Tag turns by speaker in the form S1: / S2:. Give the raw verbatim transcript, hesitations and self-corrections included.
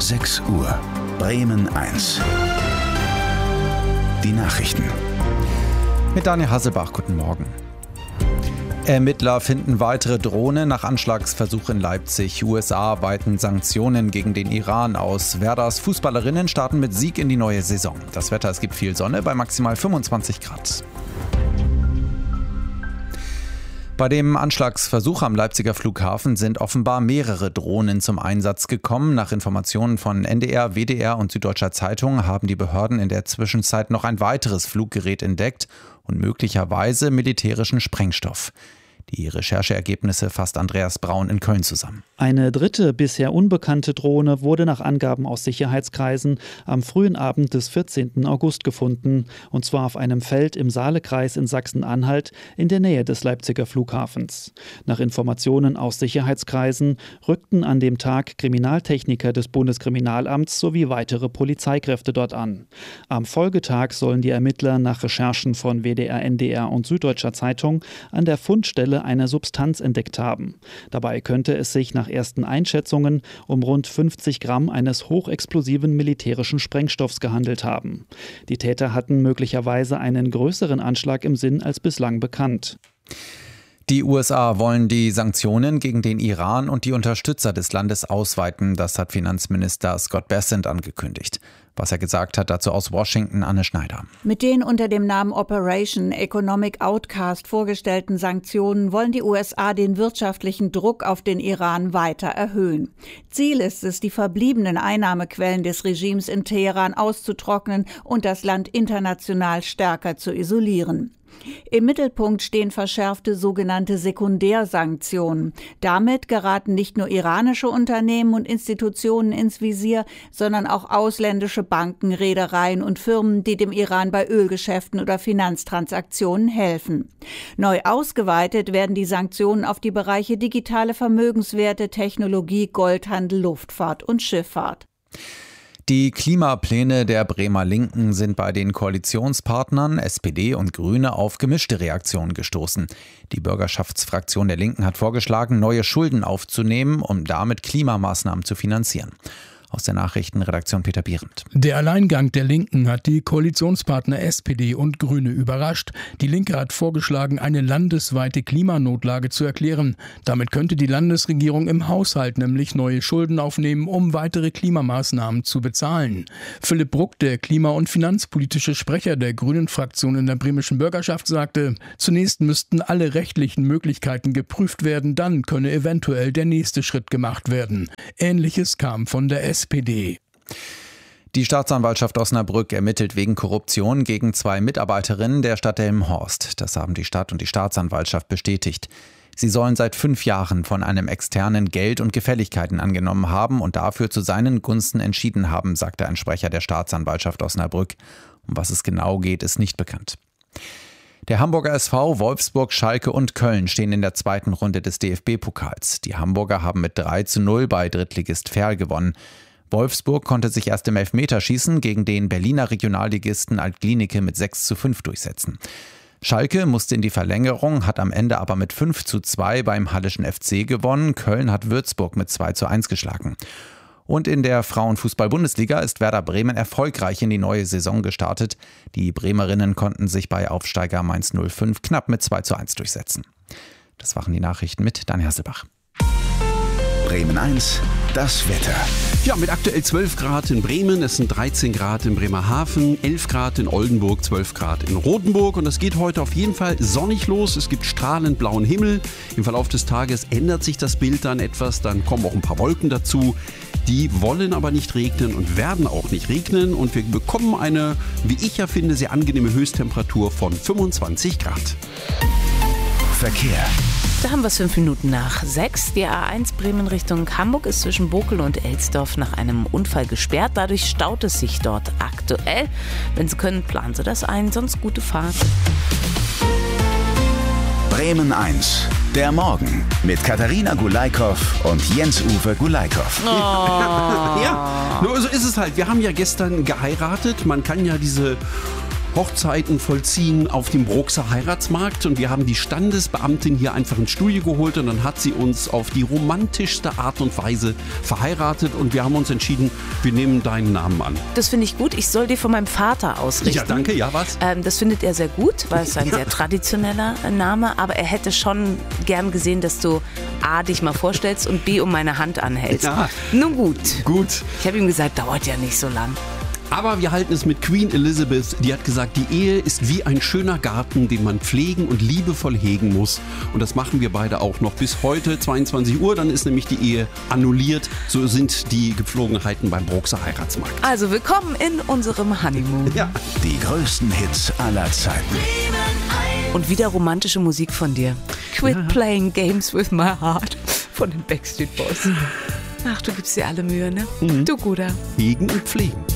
S1: sechs Uhr. Bremen eins. Die Nachrichten.
S2: Mit Daniel Hasselbach, guten Morgen. Ermittler finden weitere Drohne nach Anschlagsversuch in Leipzig. U S A weiten Sanktionen gegen den Iran aus. Werders Fußballerinnen starten mit Sieg in die neue Saison. Das Wetter, es gibt viel Sonne bei maximal fünfundzwanzig Grad. Bei dem Anschlagsversuch am Leipziger Flughafen sind offenbar mehrere Drohnen zum Einsatz gekommen. Nach Informationen von N D R, W D R und Süddeutscher Zeitung haben die Behörden in der Zwischenzeit noch ein weiteres Fluggerät entdeckt und möglicherweise militärischen Sprengstoff. Die Rechercheergebnisse fasst Andreas Braun in Köln zusammen.
S3: Eine dritte, bisher unbekannte Drohne wurde nach Angaben aus Sicherheitskreisen am frühen Abend des vierzehnten August gefunden, und zwar auf einem Feld im Saalekreis in Sachsen-Anhalt in der Nähe des Leipziger Flughafens. Nach Informationen aus Sicherheitskreisen rückten an dem Tag Kriminaltechniker des Bundeskriminalamts sowie weitere Polizeikräfte dort an. Am Folgetag sollen die Ermittler nach Recherchen von W D R, N D R und Süddeutscher Zeitung an der Fundstelle eine Substanz entdeckt haben. Dabei könnte es sich nach ersten Einschätzungen um rund fünfzig Gramm eines hochexplosiven militärischen Sprengstoffs gehandelt haben. Die Täter hatten möglicherweise einen größeren Anschlag im Sinn als bislang bekannt.
S2: Die U S A wollen die Sanktionen gegen den Iran und die Unterstützer des Landes ausweiten. Das hat Finanzminister Scott Bessent angekündigt. Was er gesagt hat, dazu aus Washington, Anne Schneider.
S4: Mit den unter dem Namen Operation Economic Outcast vorgestellten Sanktionen wollen die U S A den wirtschaftlichen Druck auf den Iran weiter erhöhen. Ziel ist es, die verbliebenen Einnahmequellen des Regimes in Teheran auszutrocknen und das Land international stärker zu isolieren. Im Mittelpunkt stehen verschärfte sogenannte Sekundärsanktionen. Damit geraten nicht nur iranische Unternehmen und Institutionen ins Visier, sondern auch ausländische Banken, Reedereien und Firmen, die dem Iran bei Ölgeschäften oder Finanztransaktionen helfen. Neu ausgeweitet werden die Sanktionen auf die Bereiche digitale Vermögenswerte, Technologie, Goldhandel, Luftfahrt und Schifffahrt.
S2: Die Klimapläne der Bremer Linken sind bei den Koalitionspartnern S P D und Grüne auf gemischte Reaktionen gestoßen. Die Bürgerschaftsfraktion der Linken hat vorgeschlagen, neue Schulden aufzunehmen, um damit Klimamaßnahmen zu finanzieren. Aus der Nachrichtenredaktion Peter Behrendt.
S5: Der Alleingang der Linken hat die Koalitionspartner S P D und Grüne überrascht. Die Linke hat vorgeschlagen, eine landesweite Klimanotlage zu erklären. Damit könnte die Landesregierung im Haushalt nämlich neue Schulden aufnehmen, um weitere Klimamaßnahmen zu bezahlen. Philipp Bruck, der klima- und finanzpolitische Sprecher der Grünen-Fraktion in der bremischen Bürgerschaft, sagte, zunächst müssten alle rechtlichen Möglichkeiten geprüft werden, dann könne eventuell der nächste Schritt gemacht werden. Ähnliches kam von der S P D.
S2: Die Staatsanwaltschaft Osnabrück ermittelt wegen Korruption gegen zwei Mitarbeiterinnen der Stadt Delmenhorst. Das haben die Stadt und die Staatsanwaltschaft bestätigt. Sie sollen seit fünf Jahren von einem Externen Geld und Gefälligkeiten angenommen haben und dafür zu seinen Gunsten entschieden haben, sagte ein Sprecher der Staatsanwaltschaft Osnabrück. Um was es genau geht, ist nicht bekannt. Der Hamburger S V, Wolfsburg, Schalke und Köln stehen in der zweiten Runde des D F B-Pokals. Die Hamburger haben mit drei zu null bei Drittligist Verl gewonnen. Wolfsburg konnte sich erst im Elfmeterschießen gegen den Berliner Regionalligisten Alt-Glienicke mit sechs zu fünf durchsetzen. Schalke musste in die Verlängerung, hat am Ende aber mit fünf zu zwei beim Hallischen F C gewonnen. Köln hat Würzburg mit zwei zu eins geschlagen. Und in der Frauenfußball-Bundesliga ist Werder Bremen erfolgreich in die neue Saison gestartet. Die Bremerinnen konnten sich bei Aufsteiger Mainz null fünf knapp mit zwei zu eins durchsetzen. Das waren die Nachrichten mit Daniel Hasselbach.
S1: Bremen eins, das Wetter.
S6: Ja, mit aktuell zwölf Grad in Bremen, es sind dreizehn Grad in Bremerhaven, elf Grad in Oldenburg, zwölf Grad in Rothenburg. Und es geht heute auf jeden Fall sonnig los. Es gibt strahlend blauen Himmel. Im Verlauf des Tages ändert sich das Bild dann etwas. Dann kommen auch ein paar Wolken dazu. Die wollen aber nicht regnen und werden auch nicht regnen. Und wir bekommen eine, wie ich ja finde, sehr angenehme Höchsttemperatur von fünfundzwanzig Grad.
S1: Verkehr.
S7: Da haben wir es fünf Minuten nach sechs. Die A eins Bremen Richtung Hamburg ist zwischen Bokel und Elsdorf nach einem Unfall gesperrt. Dadurch staut es sich dort aktuell. Wenn Sie können, planen Sie das ein, sonst gute Fahrt.
S1: Bremen eins, der Morgen mit Katharina Gulaikow und Jens-Uwe Gulaikow.
S7: Oh.
S6: Ja, nur so ist es halt. Wir haben ja gestern geheiratet. Man kann ja diese Hochzeiten vollziehen auf dem Bruxer Heiratsmarkt und wir haben die Standesbeamtin hier einfach ins Studio geholt und dann hat sie uns auf die romantischste Art und Weise verheiratet und wir haben uns entschieden, wir nehmen deinen Namen an.
S7: Das finde ich gut. Ich soll dir von meinem Vater ausrichten.
S6: Ja, danke. Ja, was?
S7: Ähm, das findet er sehr gut, weil es ein
S6: Ja.
S7: sehr traditioneller Name, aber er hätte schon gern gesehen, dass du A, dich mal vorstellst und B, um meine Hand anhältst.
S6: Ja.
S7: Nun gut.
S6: Gut.
S7: Ich habe ihm gesagt, dauert ja nicht so lang.
S6: Aber wir halten es mit Queen Elizabeth. Die hat gesagt, die Ehe ist wie ein schöner Garten, den man pflegen und liebevoll hegen muss. Und das machen wir beide auch noch bis heute, zweiundzwanzig Uhr. Dann ist nämlich die Ehe annulliert. So sind die Gepflogenheiten beim Bruxer Heiratsmarkt.
S7: Also willkommen in unserem Honeymoon.
S6: Ja.
S1: Die größten Hits aller Zeiten.
S7: Und wieder romantische Musik von dir. Quit ja. Playing Games with My Heart von den Backstreet Boys. Ach, du gibst dir alle Mühe, ne?
S6: Mhm.
S7: Du Guter.
S6: Hegen und pflegen.